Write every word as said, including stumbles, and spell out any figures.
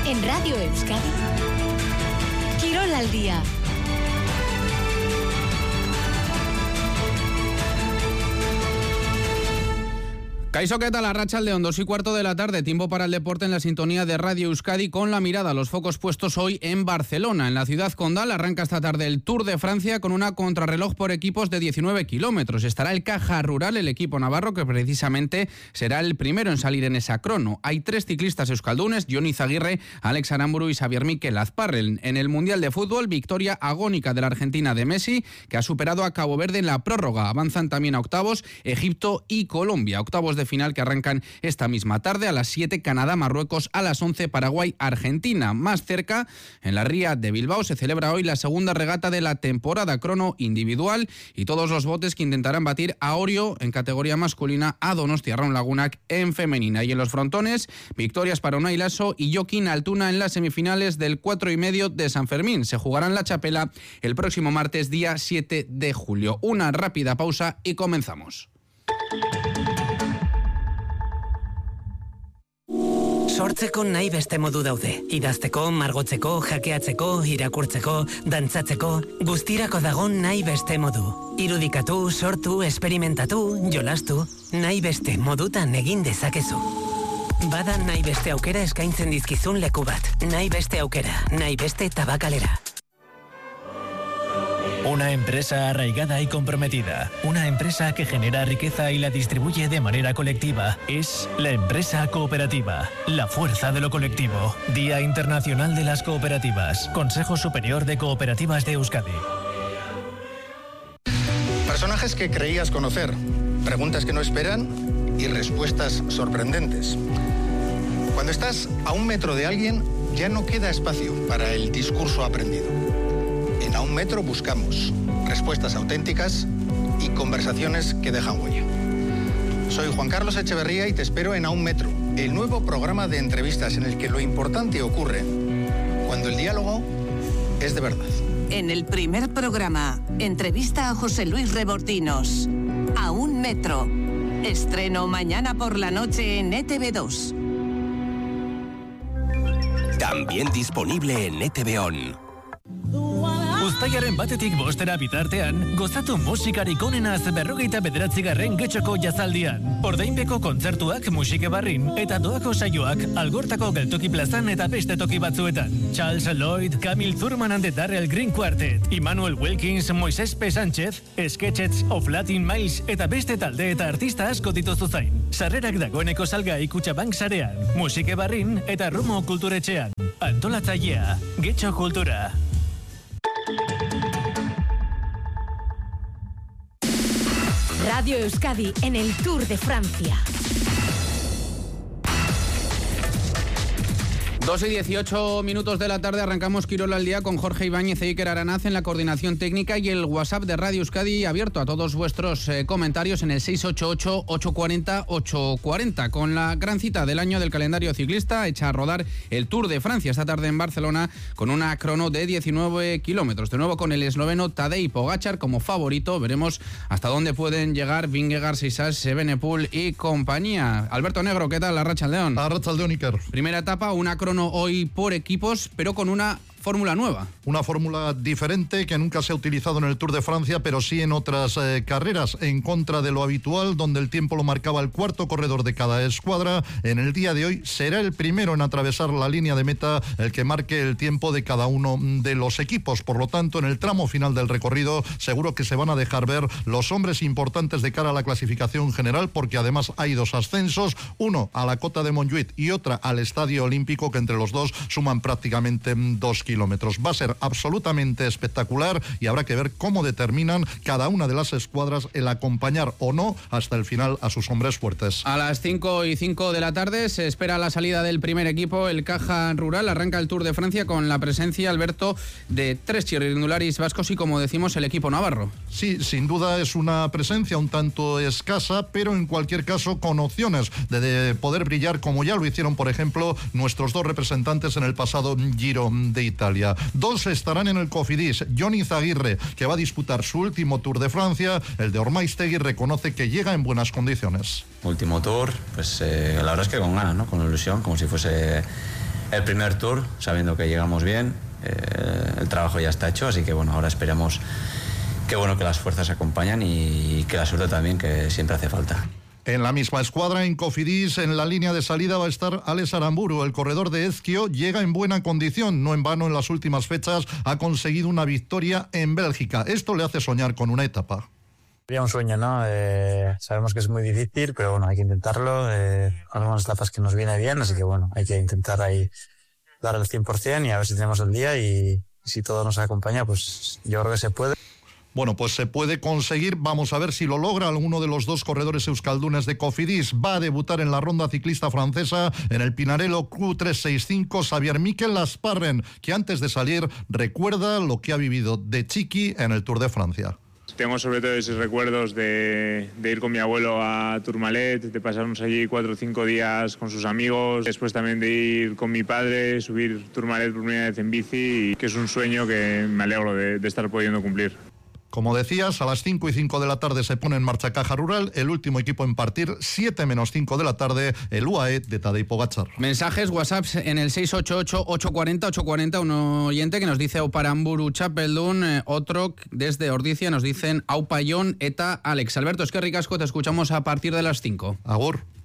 En Radio Euskadi, Quirol al día. Kaixo, ¿qué tal? Arratsaldeon, dos y cuarto de la tarde, tiempo para el deporte en la sintonía de Radio Euskadi, con la mirada a los focos puestos hoy en Barcelona. En la ciudad condal arranca esta tarde el Tour de Francia con una contrarreloj por equipos de diecinueve kilómetros. Estará el Caja Rural, el equipo navarro, que precisamente será el primero en salir en esa crono. Hay tres ciclistas euskaldunes, Jon Izaguirre, Alex Aramburu y Xavier Mikel Azparren. En el Mundial de Fútbol, victoria agónica de la Argentina de Messi, que ha superado a Cabo Verde en la prórroga. Avanzan también a octavos Egipto y Colombia. Octavos de final que arrancan esta misma tarde. A las siete, Canadá, Marruecos. A las once, Paraguay, Argentina. Más cerca, en la ría de Bilbao, se celebra hoy la segunda regata de la temporada, crono individual, y todos los botes que intentarán batir a Orio en categoría masculina, a Donostia Raun Lagunak en femenina. Y en los frontones, victorias para Unai Lasso y Joaquín Altuna en las semifinales del cuatro y medio de San Fermín. Se jugarán la Chapela el próximo martes, día siete de julio. Una rápida pausa y comenzamos. Sortzeko nahi beste modu daude. Idazteko, margotzeko, jakeatzeko, irakurtzeko, dantzatzeko, guztirako dago nahi beste modu. Irudikatu, sortu, esperimentatu, jolastu, nahi beste modutan egin dezakezu. Bada nahi beste aukera eskaintzen dizkizun leku bat. Nahi beste aukera, nahi beste tabakalera. Una empresa arraigada y comprometida. Una empresa que genera riqueza y la distribuye de manera colectiva. Es la empresa cooperativa. La fuerza de lo colectivo. Día Internacional de las Cooperativas. Consejo Superior de Cooperativas de Euskadi. Personajes que creías conocer. Preguntas que no esperan y respuestas sorprendentes. Cuando estás a un metro de alguien, ya no queda espacio para el discurso aprendido. En A un Metro buscamos respuestas auténticas y conversaciones que dejan huella. Soy Juan Carlos Echeverría y te espero en A un Metro, el nuevo programa de entrevistas en el que lo importante ocurre cuando el diálogo es de verdad. En el primer programa, entrevista a José Luis Rebordinos. A un Metro. Estreno mañana por la noche en E T V dos. También disponible en E T V On. Uztailaren batetik bostera bitartean, gozatu musikarik onenaz berrogeita bederatzigarren getxoko jazaldian. Ordainbeko kontzertuak musike barrin eta doako saioak Algortako geltoki plazan eta beste toki batzuetan. Charles Lloyd, Camille Thurman and the Darrell Green Quartet, Immanuel Wilkins, Moisés P. Sánchez, Sketchets of Latin Miles eta beste talde eta artista asko dituzu zain. Sarrerak dagoeneko salgai Kutxabank sarean, musike barrin eta Rumo kulturetxean. Antolatzailea, Getxo Kultura. Radio Euskadi en el Tour de Francia. dos y dieciocho minutos de la tarde, arrancamos Quirol al día con Jorge Ibáñez e Iker Aranaz en la coordinación técnica y el WhatsApp de Radio Euskadi abierto a todos vuestros eh, comentarios en el seis ocho ocho, ocho cuatro cero, ocho cuatro cero. Con la gran cita del año del calendario ciclista, echa a rodar el Tour de Francia esta tarde en Barcelona con una crono de diecinueve kilómetros. De nuevo con el esloveno Tadej Pogačar como favorito. Veremos hasta dónde pueden llegar Vingegaard, Sisas, Evenepoel y compañía. Alberto Negro, ¿qué tal? Arratsaldeon. Arratsaldeon, Iker. Primera etapa, una crono hoy por equipos, pero con una fórmula nueva. Una fórmula diferente que nunca se ha utilizado en el Tour de Francia, pero sí en otras eh, carreras, en contra de lo habitual, donde el tiempo lo marcaba el cuarto corredor de cada escuadra. En el día de hoy será el primero en atravesar la línea de meta el que marque el tiempo de cada uno de los equipos. Por lo tanto, en el tramo final del recorrido seguro que se van a dejar ver los hombres importantes de cara a la clasificación general, porque además hay dos ascensos, uno a la cota de Montjuïc y otra al Estadio Olímpico, que entre los dos suman prácticamente dos kilómetros. Va a ser absolutamente espectacular y habrá que ver cómo determinan cada una de las escuadras el acompañar o no hasta el final a sus hombres fuertes. A las cinco y cinco de la tarde se espera la salida del primer equipo, el Caja Rural. Arranca el Tour de Francia con la presencia, Alberto, de tres chirrindularis vascos y, como decimos, el equipo navarro. Sí, sin duda es una presencia un tanto escasa, pero en cualquier caso con opciones de, de poder brillar, como ya lo hicieron, por ejemplo, nuestros dos representantes en el pasado Giro de Italia. Dos estarán en el Cofidis. Jon Izaguirre, que va a disputar su último Tour de Francia. El de Ormaiztegui reconoce que llega en buenas condiciones. Último Tour, pues eh, la verdad es que con ganas, ¿no? Con ilusión, como si fuese el primer Tour, sabiendo que llegamos bien, eh, el trabajo ya está hecho, así que bueno, ahora esperamos que bueno que las fuerzas acompañan y que la suerte también, que siempre hace falta. En la misma escuadra, en Cofidis, en la línea de salida va a estar Alex Aramburu. El corredor de Ezquio llega en buena condición. No en vano, en las últimas fechas ha conseguido una victoria en Bélgica. Esto le hace soñar con una etapa. Sería un sueño, ¿no? Eh, sabemos que es muy difícil, pero bueno, hay que intentarlo. Eh, algunas etapas que nos viene bien, así que bueno, hay que intentar ahí dar el cien por ciento y a ver si tenemos el día, y si todo nos acompaña, pues yo creo que se puede. Bueno, pues se puede conseguir. Vamos a ver si lo logra alguno de los dos corredores euskaldunes de Cofidis. Va a debutar en la ronda ciclista francesa en el Pinarello Q trescientos sesenta y cinco Xavier Miquel Lasparren, que antes de salir recuerda lo que ha vivido de chiqui en el Tour de Francia. Tengo sobre todo esos recuerdos de, de ir con mi abuelo a Tourmalet, de pasarnos allí cuatro o cinco días con sus amigos, después también de ir con mi padre, subir Tourmalet por primera vez en bici, y que es un sueño que me alegro de, de estar pudiendo cumplir. Como decías, a las cinco y cinco de la tarde se pone en marcha Caja Rural, el último equipo en partir, siete menos cinco de la tarde, el U A E de Tadej Pogačar. Mensajes, WhatsApps en el seis ocho ocho, ocho cuatro cero, ocho cuatro cero, un oyente que nos dice Auparamburu Chapeldun, eh, otro desde Ordizia nos dicen Aupayón Eta Alex. Alberto, es que ricasco, te escuchamos a partir de las cinco. Agur.